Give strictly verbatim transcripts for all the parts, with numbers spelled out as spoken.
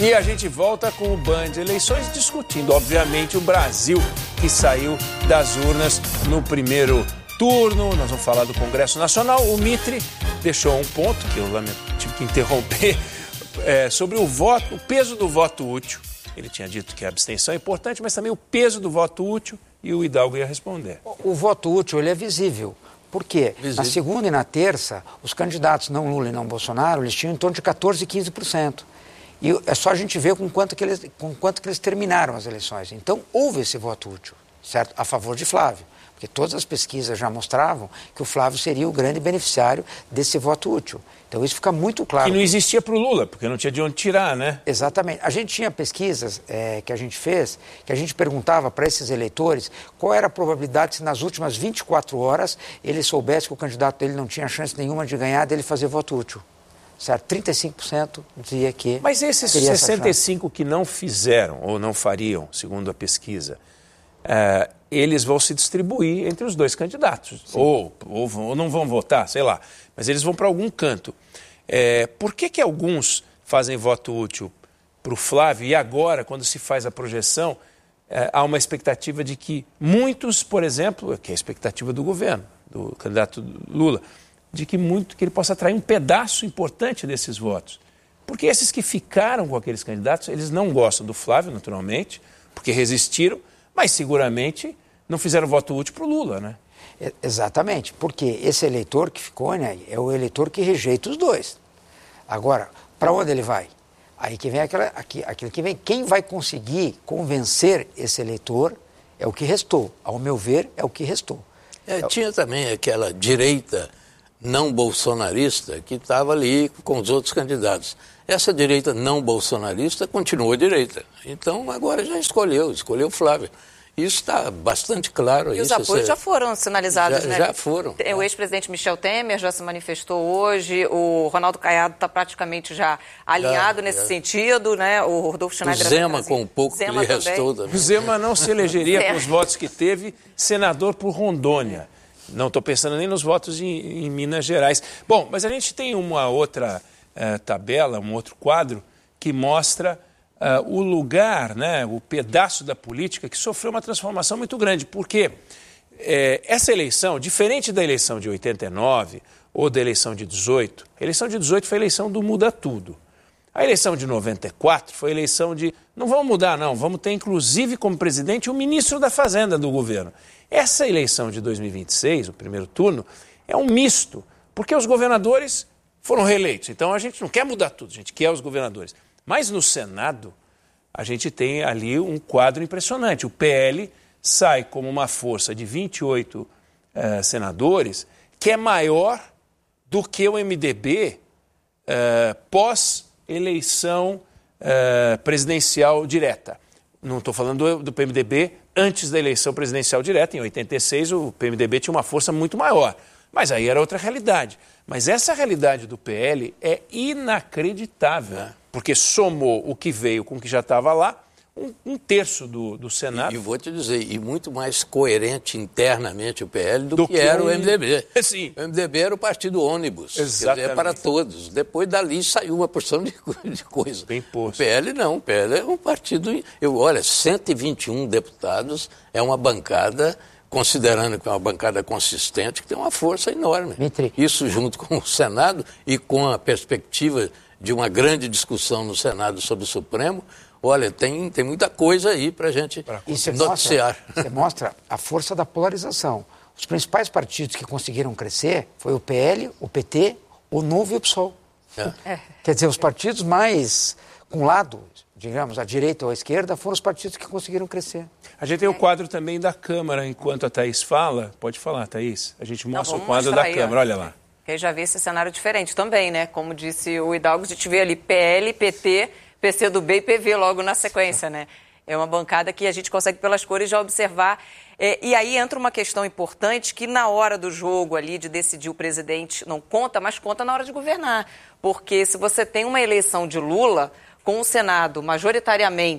E a gente volta com o Band Eleições discutindo, obviamente, o Brasil que saiu das urnas no primeiro turno. Nós vamos falar do Congresso Nacional. O Mitre deixou um ponto, que eu lamento, tive que interromper, é, sobre o voto, o peso do voto útil. Ele tinha dito que a abstenção é importante, mas também o peso do voto útil, e o Hidalgo ia responder. O, o voto útil, ele é visível. Por quê? Visível. Na segunda e na terça, os candidatos não Lula e não Bolsonaro, eles tinham em torno de quatorze, quinze por cento. E é só a gente ver com quanto, que eles, com quanto que eles terminaram as eleições. Então, houve esse voto útil, certo? A favor de Flávio. Porque todas as pesquisas já mostravam que o Flávio seria o grande beneficiário desse voto útil. Então, isso fica muito claro. E não existia para o Lula, porque não tinha de onde tirar, né? Exatamente. A gente tinha pesquisas é, que a gente fez, que a gente perguntava para esses eleitores qual era a probabilidade se nas últimas vinte e quatro horas ele soubesse que o candidato dele não tinha chance nenhuma de ganhar, dele fazer voto útil. Certo? trinta e cinco por cento dizia que... Mas esses sessenta e cinco por cento que não fizeram ou não fariam, segundo a pesquisa, uh, eles vão se distribuir entre os dois candidatos. Ou, ou, ou não vão votar, sei lá. Mas eles vão para algum canto. É, por que que alguns fazem voto útil para o Flávio e agora, quando se faz a projeção, é, há uma expectativa de que muitos, por exemplo, que é a expectativa do governo, do candidato Lula, de que, muito, que ele possa atrair um pedaço importante desses votos. Porque esses que ficaram com aqueles candidatos, eles não gostam do Flávio, naturalmente, porque resistiram, mas seguramente não fizeram voto útil para o Lula, né? É, exatamente, porque esse eleitor que ficou, né, é o eleitor que rejeita os dois. Agora, para onde ele vai? Aí que vem aquela, aqui, aquilo que vem, quem vai conseguir convencer esse eleitor é o que restou. Ao meu ver, é o que restou. É, tinha também aquela direita não bolsonarista que estava ali com os outros candidatos. Essa direita não bolsonarista continuou direita. Então, agora já escolheu, escolheu Flávio. Isso está bastante claro. E os isso, apoios você... já foram sinalizados, já, né? Já foram. O ex-presidente Michel Temer já se manifestou hoje, o Ronaldo Caiado está praticamente já alinhado já, nesse já. sentido, né? O Rodolfo Schneider... O Zema, com um pouco Zema que lhe restou também. O Zema não se elegeria com os votos que teve, senador por Rondônia. Não estou pensando nem nos votos em, em Minas Gerais. Bom, mas a gente tem uma outra uh, tabela, um outro quadro que mostra uh, o lugar, né, o pedaço da política que sofreu uma transformação muito grande. Porque eh, essa eleição, diferente da eleição de oitenta e nove ou da eleição de dezoito, a eleição de dezoito foi a eleição do muda tudo. A eleição de noventa e quatro foi a eleição de não vamos mudar, não, vamos ter inclusive como presidente o ministro da Fazenda do governo. Essa eleição de dois mil e vinte e seis, o primeiro turno, é um misto, porque os governadores foram reeleitos. Então a gente não quer mudar tudo, a gente quer os governadores. Mas no Senado, a gente tem ali um quadro impressionante. O P L sai como uma força de vinte e oito uh, senadores, que é maior do que o M D B uh, pós-eleição uh, presidencial direta. Não estou falando do, do P M D B antes da eleição presidencial direta. Em oitenta e seis, o P M D B tinha uma força muito maior. Mas aí era outra realidade. Mas essa realidade do P L é inacreditável, é. porque somou o que veio com o que já estava lá, um, um terço do, do Senado. E, e vou te dizer, e muito mais coerente internamente o P L do, do que, que era o M D B. Sim. O M D B era o partido ônibus, Exatamente. Quer dizer, para todos. Depois dali saiu uma porção de, de coisa. Bem posto. O P L não, o P L é um partido... Eu, olha, cento e vinte e um deputados é uma bancada, considerando que é uma bancada consistente, que tem uma força enorme. Mitri. Isso junto com o Senado e com a perspectiva de uma grande discussão no Senado sobre o Supremo. Olha, tem, tem muita coisa aí para a gente noticiar. Mostra, você mostra a força da polarização. Os principais partidos que conseguiram crescer foi o P L, o P T, o Novo e o P SOL. É. Quer dizer, os partidos mais com lado, digamos, à direita ou à esquerda, foram os partidos que conseguiram crescer. A gente tem o quadro também da Câmara, enquanto a Thaís fala. Pode falar, Thaís. A gente mostra Não, o quadro da aí, Câmara, ó. olha lá. Eu já vi esse cenário diferente também, né? Como disse o Hidalgo, a gente vê ali P L, P T... P C do B e P V logo na sequência, né? É uma bancada que a gente consegue pelas cores já observar. É, e aí entra uma questão importante que na hora do jogo ali de decidir o presidente não conta, mas conta na hora de governar. Porque se você tem uma eleição de Lula com o Senado majoritariamente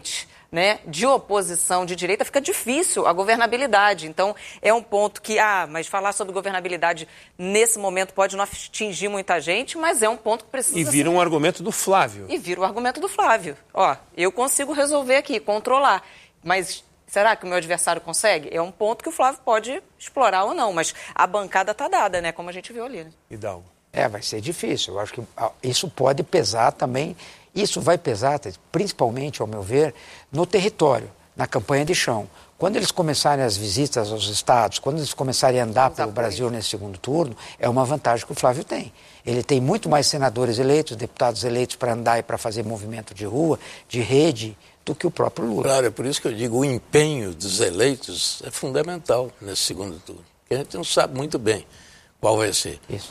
né, de oposição de direita, fica difícil a governabilidade. Então, é um ponto que, ah, mas falar sobre governabilidade nesse momento pode não atingir muita gente, mas é um ponto que precisa... E vira ser... um argumento do Flávio. E vira o argumento do Flávio. Ó, eu consigo resolver aqui, controlar, mas... Será que o meu adversário consegue? É um ponto que o Flávio pode explorar ou não, mas a bancada está dada, né? Como a gente viu ali. Né? Hidalgo. É, vai ser difícil. Eu acho que isso pode pesar também. Isso vai pesar, principalmente, ao meu ver, no território, na campanha de chão. Quando eles começarem as visitas aos estados, quando eles começarem a andar pelo Brasil nesse segundo turno, é uma vantagem que o Flávio tem. Ele tem muito mais senadores eleitos, deputados eleitos para andar e para fazer movimento de rua, de rede, do que o próprio Lula. Claro, é por isso que eu digo, o empenho dos eleitos é fundamental nesse segundo turno. Porque a gente não sabe muito bem qual vai ser. Isso.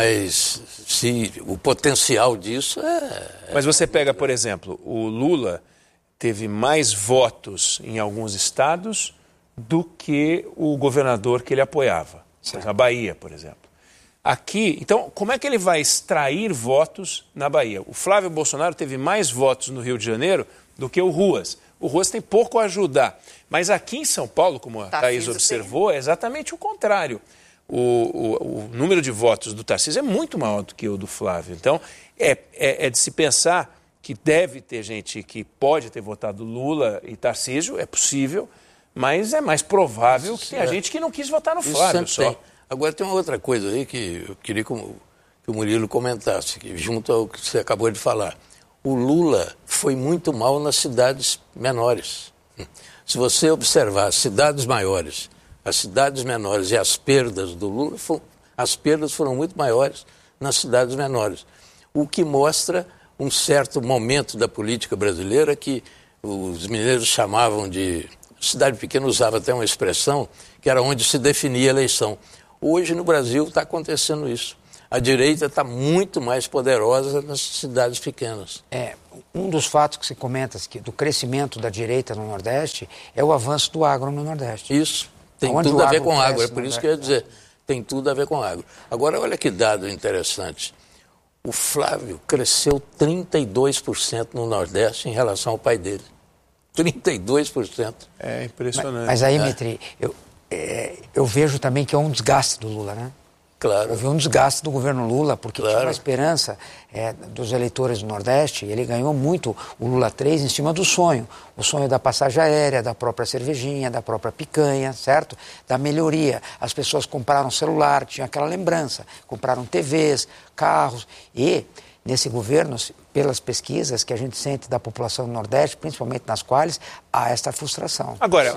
Mas se o potencial disso é... Mas você pega, por exemplo, o Lula teve mais votos em alguns estados do que o governador que ele apoiava. A Bahia, por exemplo. Aqui, então, como é que ele vai extrair votos na Bahia? O Flávio Bolsonaro teve mais votos no Rio de Janeiro do que o Ruas. O Ruas tem pouco a ajudar. Mas aqui em São Paulo, como a Thaís observou, é exatamente o contrário. O, o, o número de votos do Tarcísio é muito maior do que o do Flávio. Então, é, é, é de se pensar que deve ter gente que pode ter votado Lula e Tarcísio, é possível, mas é mais provável que tenha gente que não quis votar no Flávio só. Tem. Agora tem uma outra coisa aí que eu queria que o Murilo comentasse, que junto ao que você acabou de falar. O Lula foi muito mal nas cidades menores. Se você observar as cidades maiores, as cidades menores e as perdas do Lula, as perdas foram muito maiores nas cidades menores. O que mostra um certo momento da política brasileira que os mineiros chamavam de... Cidade pequena usava até uma expressão que era onde se definia a eleição. Hoje no Brasil está acontecendo isso. A direita está muito mais poderosa nas cidades pequenas. É, um dos fatos que se comenta que do crescimento da direita no Nordeste é o avanço do agro no Nordeste. Isso, tem Onde tudo a ver com cresce agro, é por isso que eu ia dizer, tem tudo a ver com agro. Agora, olha que dado interessante. O Flávio cresceu trinta e dois por cento no Nordeste em relação ao pai dele. trinta e dois por cento. É impressionante. Mas, mas aí, é. Mitri, eu, é, eu vejo também que é um desgaste do Lula, né? Claro. Houve um desgaste do governo Lula, porque claro. tinha uma esperança é, dos eleitores do Nordeste. Ele ganhou muito o Lula três em cima do sonho. O sonho da passagem aérea, da própria cervejinha, da própria picanha, certo? Da melhoria. As pessoas compraram celular, tinham aquela lembrança. Compraram T Vs, carros. E nesse governo, pelas pesquisas que a gente sente da população do Nordeste, principalmente nas quais, há esta frustração. Agora...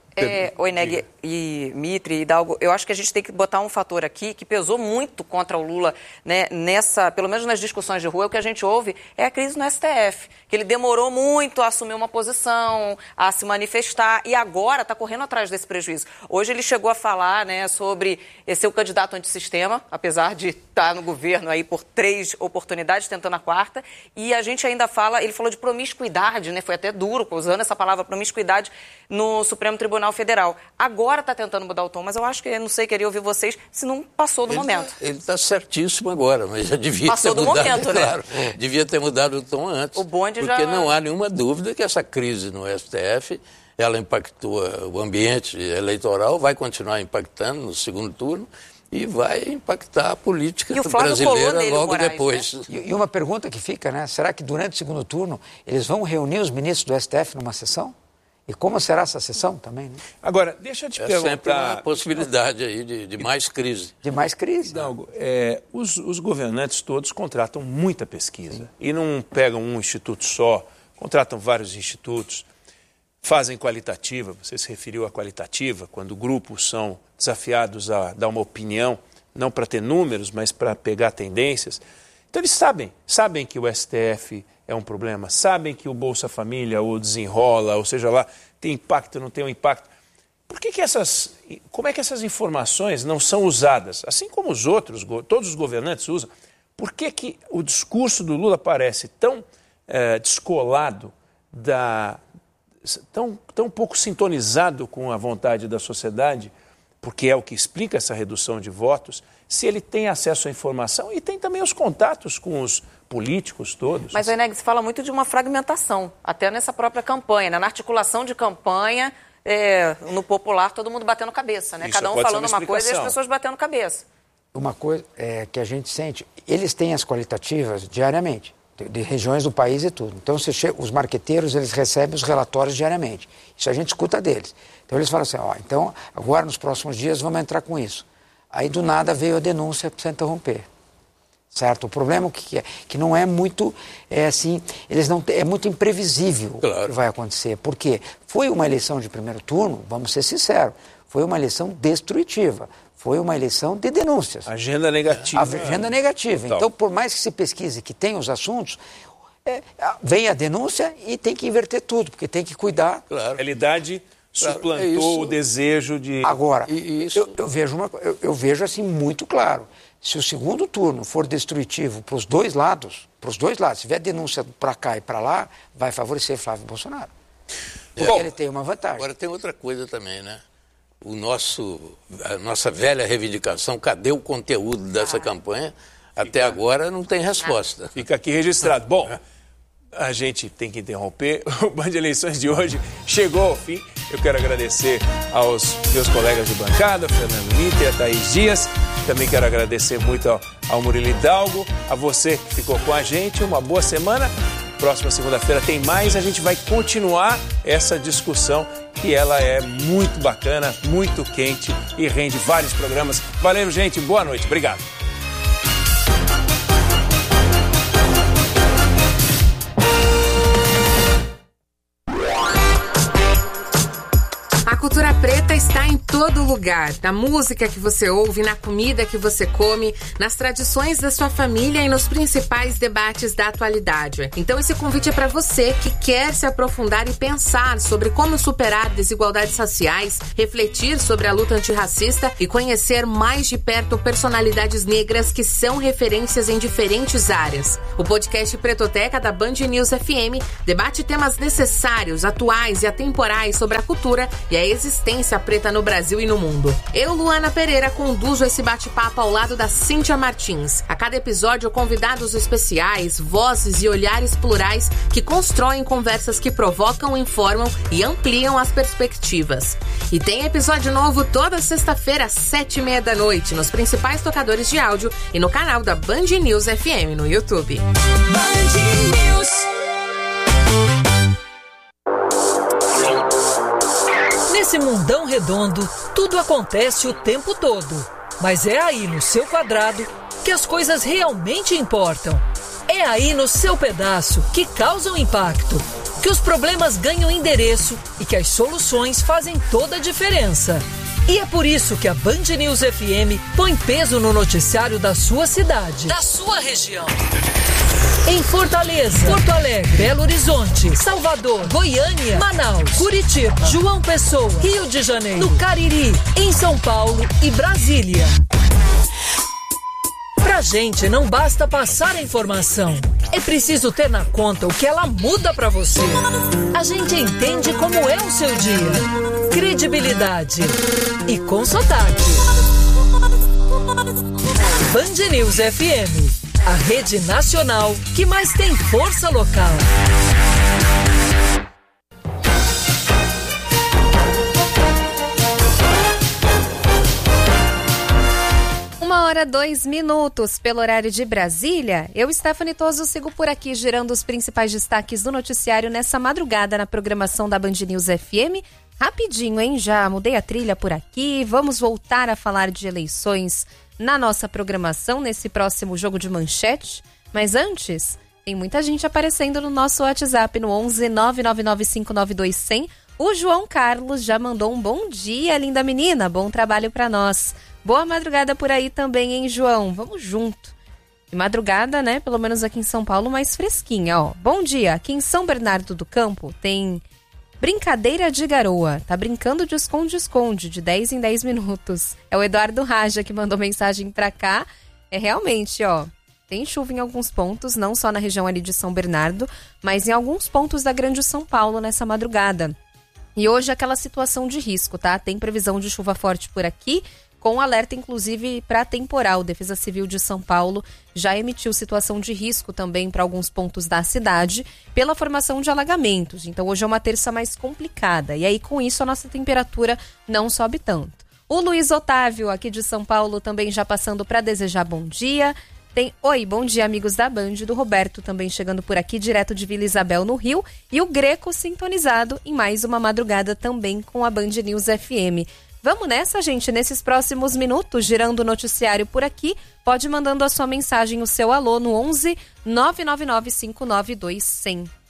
É, Oineg e Mitri e Hidalgo, eu acho que a gente tem que botar um fator aqui que pesou muito contra o Lula, né, nessa, pelo menos nas discussões de rua, o que a gente ouve é a crise no S T F, que ele demorou muito a assumir uma posição, a se manifestar, e agora está correndo atrás desse prejuízo. Hoje ele chegou a falar, né, sobre ser o candidato antissistema, apesar de estar no governo aí por três oportunidades, tentando a quarta, e a gente ainda fala, ele falou de promiscuidade, né, foi até duro usando essa palavra promiscuidade no Supremo Tribunal Federal. Agora está tentando mudar o tom, mas eu acho que, não sei, queria ouvir vocês, se não passou do ele momento. Tá, ele está certíssimo agora, mas já devia passou ter do mudado, momento, claro, né? devia ter mudado o tom antes. O bonde porque já... não há nenhuma dúvida que essa crise no S T F, ela impactou o ambiente eleitoral, vai continuar impactando no segundo turno e vai impactar a política brasileira logo Moraes, depois. Né? E, e uma pergunta que fica, né? Será que durante o segundo turno eles vão reunir os ministros do S T F numa sessão? E como será essa sessão também, né? Agora, deixa eu te é perguntar... É sempre uma possibilidade aí de, de mais crise. De mais crise. Hidalgo, é, os, os governantes todos contratam muita pesquisa. Sim. E não pegam um instituto só, contratam vários institutos, fazem qualitativa, você se referiu à qualitativa, quando grupos são desafiados a dar uma opinião, não para ter números, mas para pegar tendências. Então eles sabem, sabem que o S T F... é um problema, sabem que o Bolsa Família ou desenrola, ou seja lá, tem impacto, não tem um impacto. Por que que essas, como é que essas informações não são usadas? Assim como os outros, todos os governantes usam, por que que o discurso do Lula parece tão é, descolado, da, tão, tão pouco sintonizado com a vontade da sociedade, porque é o que explica essa redução de votos, se ele tem acesso à informação e tem também os contatos com os políticos todos. Mas, Eneg, se fala muito de uma fragmentação, até nessa própria campanha, né? Na articulação de campanha, é, no popular, todo mundo batendo cabeça, né? Isso Cada um pode ser falando uma uma coisa e as explicação. pessoas batendo cabeça. Uma coisa é, que a gente sente, eles têm as qualitativas diariamente, de, de regiões do país e tudo. Então, você chega, os marqueteiros, eles recebem os relatórios diariamente. Isso a gente escuta deles. Então, eles falam assim, ó, então, agora nos próximos dias vamos entrar com isso. Aí, do nada, veio a denúncia para interromper. Certo? O problema que é que não é muito, é assim, eles não é muito imprevisível claro. o que vai acontecer. Por quê? Foi uma eleição de primeiro turno, vamos ser sinceros, foi uma eleição destrutiva. Foi uma eleição de denúncias. Agenda negativa. A agenda negativa. Então, então, por mais que se pesquise que tem os assuntos, é, vem a denúncia e tem que inverter tudo, porque tem que cuidar. Claro. A realidade suplantou claro, é isso. o desejo de... Agora, E isso... eu, eu, vejo uma, eu, eu vejo assim muito claro. Se o segundo turno for destrutivo para os dois lados, para os dois lados, se tiver denúncia para cá e para lá, vai favorecer Flávio Bolsonaro. Porque Bom, ele tem uma vantagem. Agora tem outra coisa também, né? O nosso, a nossa velha reivindicação, cadê o conteúdo dessa ah, campanha? Até fica, agora não tem resposta. Fica aqui registrado. Bom, a gente tem que interromper. O Band de Eleições de hoje chegou ao fim. Eu quero agradecer aos meus colegas de bancada, Fernando Mitter, a Thaís Dias. Também quero agradecer muito ao, ao Murilo Hidalgo, a você que ficou com a gente. Uma boa semana. Próxima segunda-feira tem mais. A gente vai continuar essa discussão que ela é muito bacana, muito quente e rende vários programas. Valeu, gente. Boa noite. Obrigado. A cultura preta está em todo lugar, na música que você ouve, na comida que você come, nas tradições da sua família e nos principais debates da atualidade. Então esse convite é para você que quer se aprofundar e pensar sobre como superar desigualdades raciais, refletir sobre a luta antirracista e conhecer mais de perto personalidades negras que são referências em diferentes áreas. O podcast Pretoteca da Band News F M debate temas necessários, atuais e atemporais sobre a cultura e a existência preta no Brasil e no mundo. Eu, Luana Pereira, conduzo esse bate-papo ao lado da Cíntia Martins. A cada episódio, convidados especiais, vozes e olhares plurais que constroem conversas que provocam, informam e ampliam as perspectivas. E tem episódio novo toda sexta-feira, às sete e meia da noite, nos principais tocadores de áudio e no canal da Band News F M no YouTube. Band News. Nesse mundão redondo, tudo acontece o tempo todo. Mas é aí no seu quadrado que as coisas realmente importam. É aí no seu pedaço que causam impacto, que os problemas ganham endereço e que as soluções fazem toda a diferença. E é por isso que a Band News F M põe peso no noticiário da sua cidade, da sua região. Em Fortaleza, Porto Alegre, Belo Horizonte, Salvador, Goiânia, Manaus, Curitiba, João Pessoa, Rio de Janeiro, no Cariri, em São Paulo e Brasília. Pra gente não basta passar a informação, é preciso ter na conta o que ela muda pra você. A gente entende como é o seu dia, credibilidade e com sotaque. Band News F M, a rede nacional que mais tem força local. Uma hora, dois minutos pelo horário de Brasília. Eu, Stephanie Toso, sigo por aqui girando os principais destaques do noticiário nessa madrugada na programação da Band News F M. Rapidinho, hein? Já mudei a trilha por aqui. Vamos voltar a falar de eleições na nossa programação nesse próximo Jogo de Manchete. Mas antes, tem muita gente aparecendo no nosso WhatsApp no onze nove nove nove cinco nove dois zero zero. O João Carlos já mandou um bom dia, linda menina. Bom trabalho pra nós. Boa madrugada por aí também, hein, João? Vamos junto. E madrugada, né? Pelo menos aqui em São Paulo, mais fresquinha, ó. Bom dia. Aqui em São Bernardo do Campo tem brincadeira de garoa. Tá brincando de esconde-esconde, de dez em dez minutos. É o Eduardo Raja que mandou mensagem pra cá. É realmente, ó, tem chuva em alguns pontos, não só na região ali de São Bernardo, mas em alguns pontos da Grande São Paulo nessa madrugada. E hoje aquela situação de risco, tá? Tem previsão de chuva forte por aqui, com alerta inclusive para temporal. Defesa Civil de São Paulo já emitiu situação de risco também para alguns pontos da cidade pela formação de alagamentos. Então hoje é uma terça mais complicada e aí com isso a nossa temperatura não sobe tanto. O Luiz Otávio, aqui de São Paulo, também já passando para desejar bom dia. Tem Oi, bom dia, amigos da Band, do Roberto também chegando por aqui, direto de Vila Isabel, no Rio. E o Greco sintonizado em mais uma madrugada também com a Band News F M. Vamos nessa, gente, nesses próximos minutos, girando o noticiário por aqui. Pode ir mandando a sua mensagem, o seu alô, no onze nove nove nove cinco nove dois zero zero.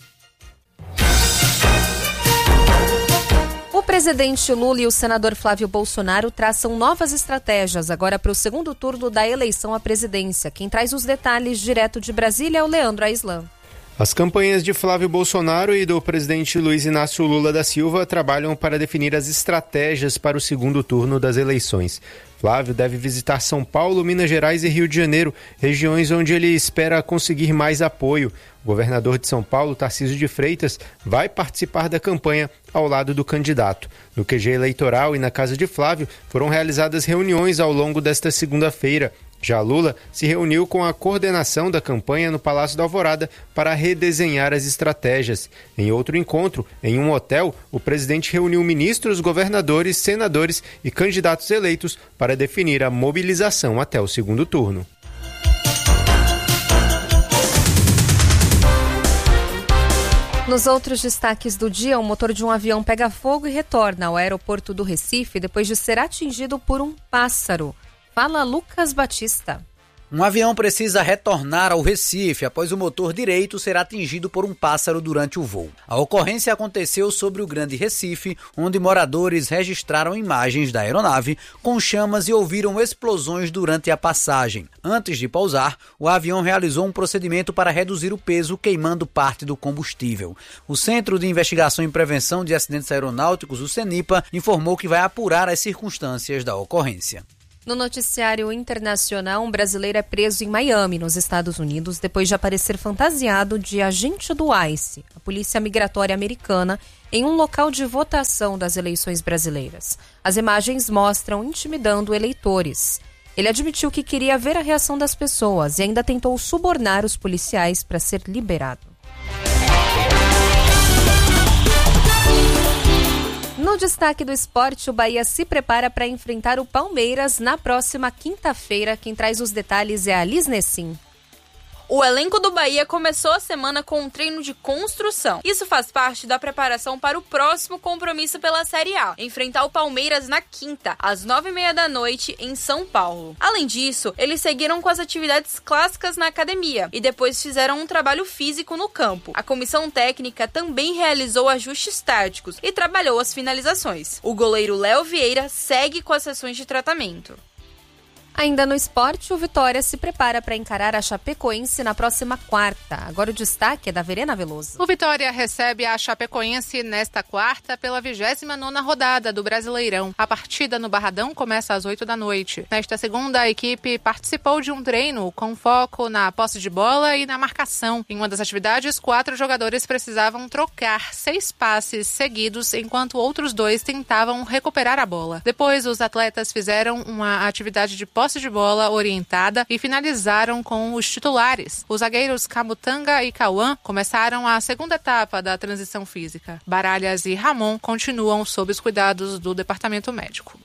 O presidente Lula e o senador Flávio Bolsonaro traçam novas estratégias agora para o segundo turno da eleição à presidência. Quem traz os detalhes direto de Brasília é o Leandro Aislan. As campanhas de Flávio Bolsonaro e do presidente Luiz Inácio Lula da Silva trabalham para definir as estratégias para o segundo turno das eleições. Flávio deve visitar São Paulo, Minas Gerais e Rio de Janeiro, regiões onde ele espera conseguir mais apoio. O governador de São Paulo, Tarcísio de Freitas, vai participar da campanha ao lado do candidato. No Q G eleitoral e na casa de Flávio foram realizadas reuniões ao longo desta segunda-feira. Já Lula se reuniu com a coordenação da campanha no Palácio da Alvorada para redesenhar as estratégias. Em outro encontro, em um hotel, o presidente reuniu ministros, governadores, senadores e candidatos eleitos para definir a mobilização até o segundo turno. Nos outros destaques do dia, o motor de um avião pega fogo e retorna ao aeroporto do Recife depois de ser atingido por um pássaro. Fala Lucas Batista. Um avião precisa retornar ao Recife após o motor direito ser atingido por um pássaro durante o voo. A ocorrência aconteceu sobre o Grande Recife, onde moradores registraram imagens da aeronave com chamas e ouviram explosões durante a passagem. Antes de pousar, o avião realizou um procedimento para reduzir o peso, queimando parte do combustível. O Centro de Investigação e Prevenção de Acidentes Aeronáuticos, o CENIPA, informou que vai apurar as circunstâncias da ocorrência. No noticiário internacional, um brasileiro é preso em Miami, nos Estados Unidos, depois de aparecer fantasiado de agente do ICE, a Polícia Migratória Americana, em um local de votação das eleições brasileiras. As imagens mostram intimidando eleitores. Ele admitiu que queria ver a reação das pessoas e ainda tentou subornar os policiais para ser liberado. No destaque do esporte, o Bahia se prepara para enfrentar o Palmeiras na próxima quinta-feira. Quem traz os detalhes é a Liz Nessim. O elenco do Bahia começou a semana com um treino de construção. Isso faz parte da preparação para o próximo compromisso pela Série A, enfrentar o Palmeiras na quinta, às nove e meia da noite, em São Paulo. Além disso, eles seguiram com as atividades clássicas na academia e depois fizeram um trabalho físico no campo. A comissão técnica também realizou ajustes táticos e trabalhou as finalizações. O goleiro Léo Vieira segue com as sessões de tratamento. Ainda no esporte, o Vitória se prepara para encarar a Chapecoense na próxima quarta. Agora o destaque é da Verena Veloso. O Vitória recebe a Chapecoense nesta quarta pela vigésima nona rodada do Brasileirão. A partida no Barradão começa às oito da noite. Nesta segunda, a equipe participou de um treino com foco na posse de bola e na marcação. Em uma das atividades, quatro jogadores precisavam trocar seis passes seguidos, enquanto outros dois tentavam recuperar a bola. Depois, os atletas fizeram uma atividade de posse de bola orientada e finalizaram com os titulares. Os zagueiros Camutanga e Cauã começaram a segunda etapa da transição física. Baralhas e Ramon continuam sob os cuidados do departamento médico.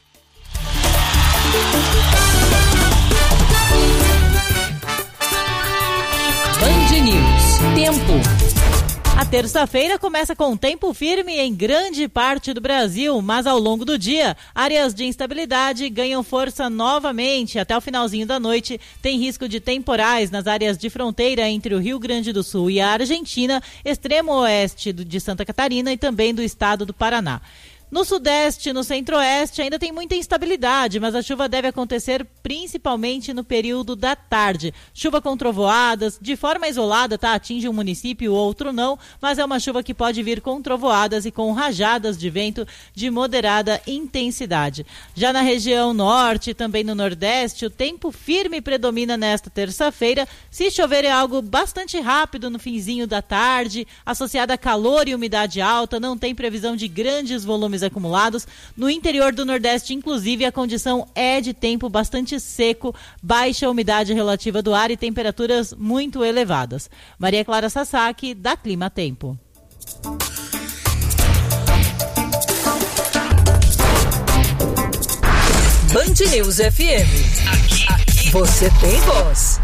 Band News. Tempo. A terça-feira começa com tempo firme em grande parte do Brasil, mas ao longo do dia, áreas de instabilidade ganham força novamente. Até o finalzinho da noite, tem risco de temporais nas áreas de fronteira entre o Rio Grande do Sul e a Argentina, extremo oeste de Santa Catarina e também do estado do Paraná. No sudeste e no centro-oeste ainda tem muita instabilidade, mas a chuva deve acontecer principalmente no período da tarde. Chuva com trovoadas, de forma isolada, tá? Atinge um município, outro não, mas é uma chuva que pode vir com trovoadas e com rajadas de vento de moderada intensidade. Já na região norte e também no nordeste, o tempo firme predomina nesta terça-feira. Se chover é algo bastante rápido no finzinho da tarde, associado a calor e umidade alta, não tem previsão de grandes volumes chuvas acumulados. No interior do Nordeste, inclusive, a condição é de tempo bastante seco, baixa umidade relativa do ar e temperaturas muito elevadas. Maria Clara Sasaki, da Clima Tempo. Band News F M. Aqui, aqui você tem voz.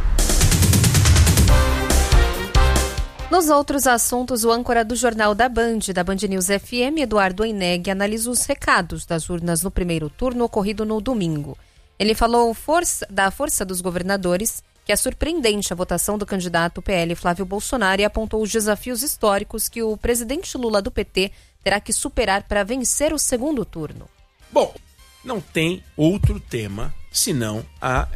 Nos outros assuntos, o âncora do Jornal da Band, da Band News F M, Eduardo Oineg, analisa os recados das urnas no primeiro turno ocorrido no domingo. Ele falou força, da força dos governadores, que é surpreendente a votação do candidato P L Flávio Bolsonaro, e apontou os desafios históricos que o presidente Lula do P T terá que superar para vencer o segundo turno. Bom, não tem outro tema senão a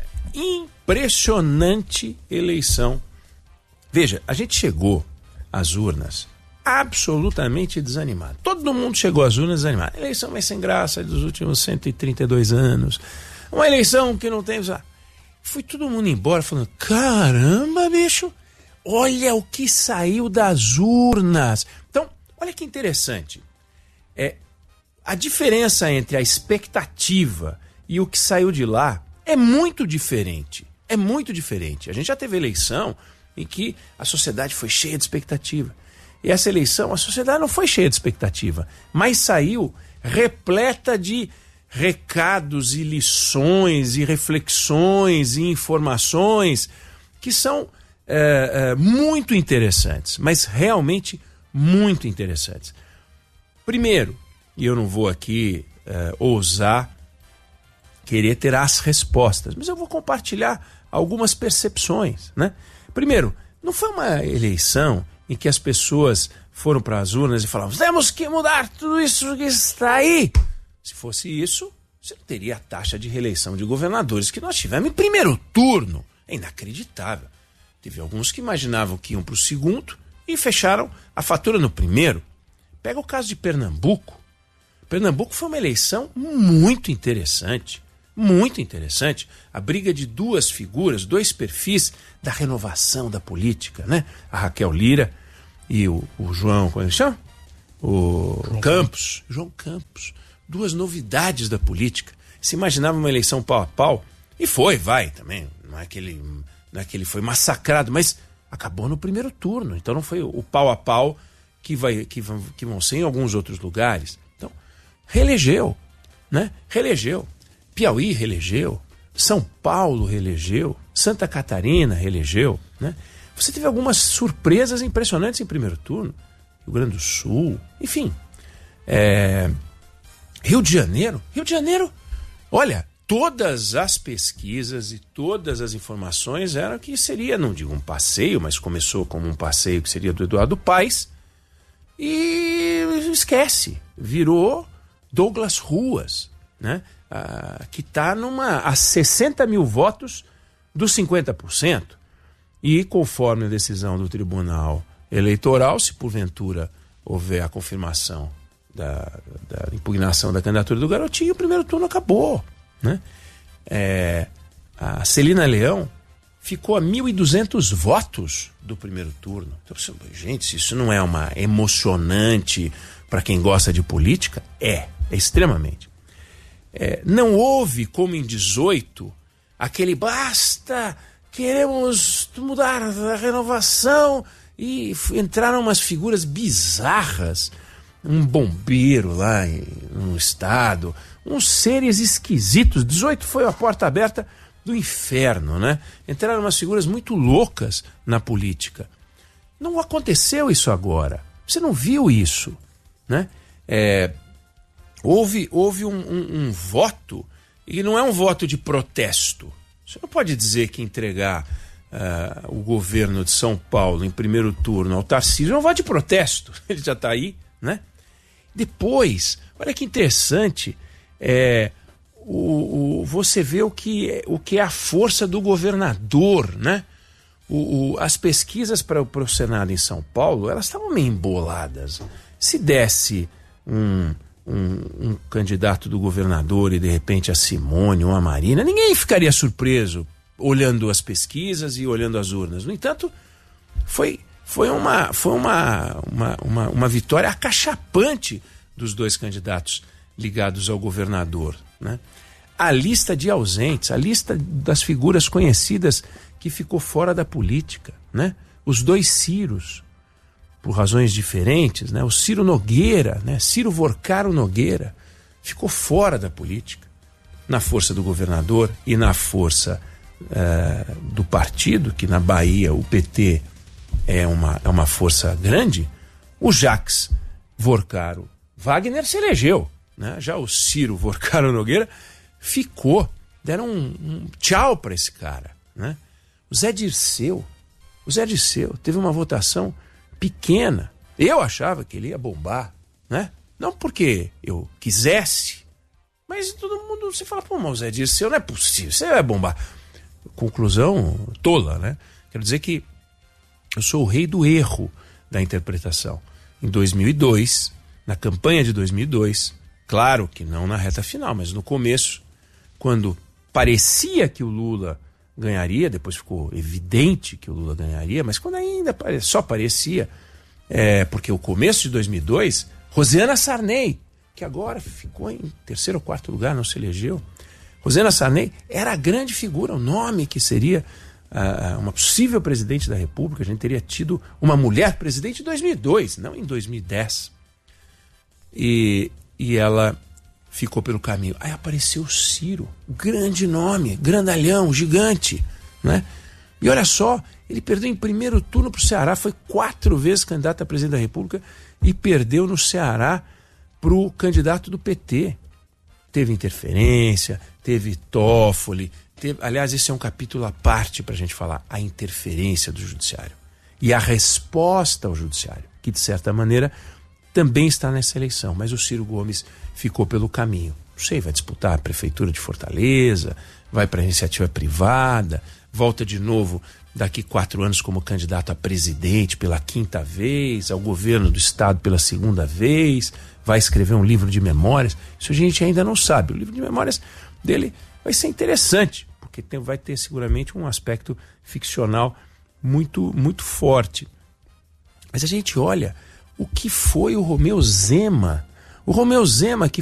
impressionante eleição. Veja, a gente chegou às urnas absolutamente desanimado. Todo mundo chegou às urnas desanimado. A eleição mais sem graça dos últimos cento e trinta e dois anos. Uma eleição que não tem... Foi todo mundo embora falando, caramba, bicho, olha o que saiu das urnas. Então, olha que interessante. É, a diferença entre a expectativa e o que saiu de lá é muito diferente. É muito diferente. A gente já teve eleição em que a sociedade foi cheia de expectativa. E essa eleição, a sociedade não foi cheia de expectativa, mas saiu repleta de recados e lições e reflexões e informações que são é, é, muito interessantes, mas realmente muito interessantes. Primeiro, e eu não vou aqui é, ousar querer ter as respostas, mas eu vou compartilhar algumas percepções, né? Primeiro, não foi uma eleição em que as pessoas foram para as urnas e falavam, temos que mudar tudo isso que está aí. Se fosse isso, você não teria a taxa de reeleição de governadores que nós tivemos em primeiro turno. É inacreditável. Teve alguns que imaginavam que iam para o segundo e fecharam a fatura no primeiro. Pega o caso de Pernambuco. Pernambuco foi uma eleição muito interessante. Muito interessante. A briga de duas figuras, dois perfis da renovação da política, né? A Raquel Lira e o, o João, como ele chama? O João Campos. João Campos. Duas novidades da política. Se imaginava uma eleição pau a pau, e foi, vai também. Não é que ele, não é que ele foi massacrado, mas acabou no primeiro turno. Então não foi o pau a pau que, vai, que, vão, que vão ser em alguns outros lugares. Então, reelegeu, né? Reelegeu. Piauí reelegeu, São Paulo reelegeu, Santa Catarina reelegeu, né? Você teve algumas surpresas impressionantes em primeiro turno, Rio Grande do Sul, enfim. É... Rio de Janeiro, Rio de Janeiro, olha, todas as pesquisas e todas as informações eram que seria, não digo um passeio, mas começou como um passeio que seria do Eduardo Paes, e esquece, virou Douglas Ruas, né? Ah, que está a sessenta mil votos dos cinquenta por cento. E conforme a decisão do Tribunal Eleitoral, se porventura houver a confirmação da, da impugnação da candidatura do Garotinho, o primeiro turno acabou, né? É, a Celina Leão ficou a mil e duzentos votos do primeiro turno. Então, gente, se isso não é uma emocionante para quem gosta de política, é, é extremamente. É, não houve, como em dezoito, aquele basta, queremos mudar a renovação, e entraram umas figuras bizarras, um bombeiro lá em, no estado, uns seres esquisitos. dezoito foi a porta aberta do inferno, né? Entraram umas figuras muito loucas na política. Não aconteceu isso agora. Você não viu isso, né? É... Houve, houve um, um, um voto, e não é um voto de protesto. Você não pode dizer que entregar uh, o governo de São Paulo em primeiro turno ao Tarcísio é um voto de protesto. Ele já está aí, né? Depois, olha que interessante, é, o, o, você vê o que, é, o que é a força do governador, né? O, o, as pesquisas para o Senado em São Paulo, elas estavam meio emboladas. Se desse um... Um, um candidato do governador e de repente a Simone ou a Marina, ninguém ficaria surpreso olhando as pesquisas e olhando as urnas. No entanto, foi, foi, uma, foi uma, uma, uma, uma vitória acachapante dos dois candidatos ligados ao governador, né? A lista de ausentes, a lista das figuras conhecidas que ficou fora da política, né? Os dois Ciros, por razões diferentes, né? O Ciro Nogueira, né? Ciro Vorcaro Nogueira, ficou fora da política, na força do governador e na força uh, do partido, que na Bahia o P T é uma, é uma força grande. O Jacques Vorcaro Wagner se elegeu, né? Já o Ciro Vorcaro Nogueira ficou, deram um, um tchau para esse cara, né? O Zé Dirceu, o Zé Dirceu teve uma votação pequena. Eu achava que ele ia bombar, né? Não porque eu quisesse, mas todo mundo se fala, pô, mas o Zé Dirceu não é possível, você vai bombar. Conclusão tola, né? Quero dizer que eu sou o rei do erro da interpretação. Em dois mil e dois, na campanha de dois mil e dois, claro que não na reta final, mas no começo, quando parecia que o Lula ganharia, depois ficou evidente que o Lula ganharia, mas quando ainda pare... só parecia, é, porque o começo de dois mil e dois, Rosiana Sarney, que agora ficou em terceiro ou quarto lugar, não se elegeu, Rosiana Sarney era a grande figura, o nome que seria uh, uma possível presidente da República. A gente teria tido uma mulher presidente em dois mil e dois, não em dois mil e dez. E, e ela ficou pelo caminho. Aí apareceu o Ciro, grande nome, grandalhão, gigante, né? E olha só, ele perdeu em primeiro turno para o Ceará, foi quatro vezes candidato a presidente da República e perdeu no Ceará para o candidato do P T. Teve interferência, teve Toffoli, teve... aliás, esse é um capítulo à parte para a gente falar, a interferência do judiciário e a resposta ao judiciário, que de certa maneira também está nessa eleição, mas o Ciro Gomes ficou pelo caminho. Não sei, vai disputar a prefeitura de Fortaleza, vai para a iniciativa privada, volta de novo daqui quatro anos como candidato a presidente pela quinta vez, ao governo do estado pela segunda vez, vai escrever um livro de memórias. Isso a gente ainda não sabe. O livro de memórias dele vai ser interessante, porque tem, vai ter seguramente um aspecto ficcional muito, muito forte. Mas a gente olha o que foi o Romeu Zema. O Romeu Zema, que